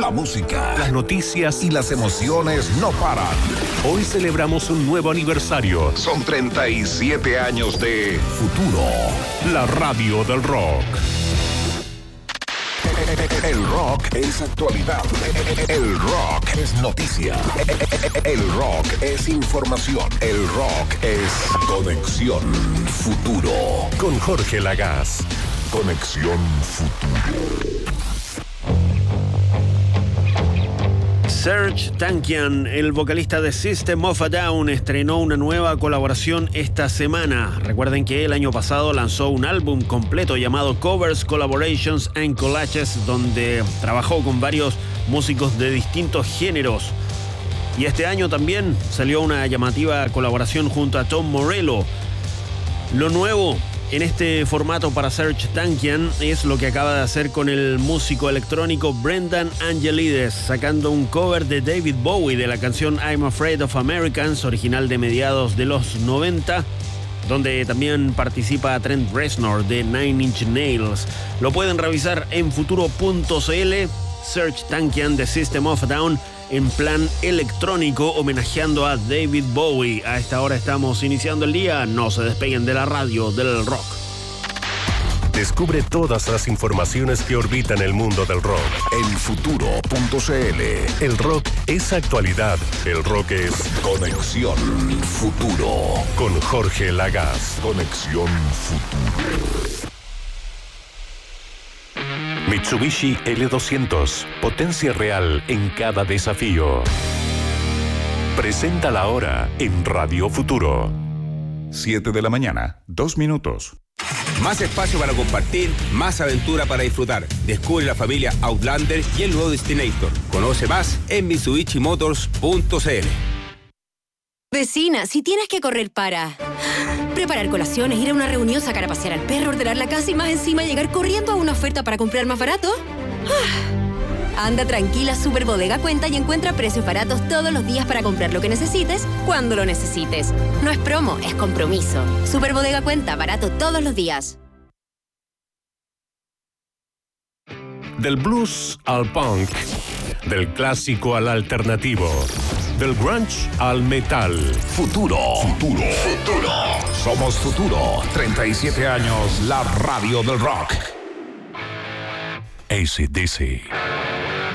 la música, las noticias y las emociones no paran. Hoy celebramos un nuevo aniversario. Son 37 años de Futuro, la radio del rock. El rock es actualidad. El rock es noticia. El rock es información. El rock es conexión futuro. Con Jorge Lagaz. Conexión futuro. Serj Tankian, el vocalista de System of a Down, estrenó una nueva colaboración esta semana. Recuerden que el año pasado lanzó un álbum completo llamado Covers, Collaborations and Collages, donde trabajó con varios músicos de distintos géneros. Y este año también salió una llamativa colaboración junto a Tom Morello. Lo nuevo en este formato para Serj Tankian es lo que acaba de hacer con el músico electrónico Brendan Angelides, sacando un cover de David Bowie de la canción I'm Afraid of Americans, original de mediados de los 90, donde también participa Trent Reznor de Nine Inch Nails. Lo pueden revisar en futuro.cl. Serj Tankian de System of a Down en plan electrónico, homenajeando a David Bowie. A esta hora estamos iniciando el día. No se despeguen de la radio del rock. Descubre todas las informaciones que orbitan el mundo del rock en futuro.cl. El rock es actualidad. El rock es conexión futuro. Con Jorge Lagaz. Conexión futuro. Mitsubishi L200, potencia real en cada desafío. Presenta la hora en Radio Futuro. 7 de la mañana, 2 minutos. Más espacio para compartir, más aventura para disfrutar. Descubre la familia Outlander y el nuevo Destinator. Conoce más en mitsubishimotors.cl. Vecina, si tienes que correr para preparar colaciones, ir a una reunión, sacar a pasear al perro, ordenar la casa y más encima llegar corriendo a una oferta para comprar más barato. Anda tranquila, Superbodega Cuenta y encuentra precios baratos todos los días para comprar lo que necesites, cuando lo necesites. No es promo, es compromiso. Superbodega Cuenta, barato todos los días. Del blues al punk, del clásico al alternativo, del grunge al metal. Futuro. Futuro. Futuro. Somos Futuro. 37 años, la radio del rock. AC/DC.